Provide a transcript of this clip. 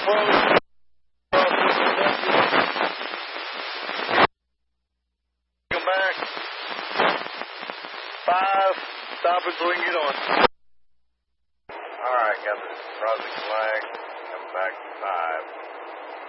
Come back. 5. Stop it so we can get on. All right, got the crossing flag. Come back to 5.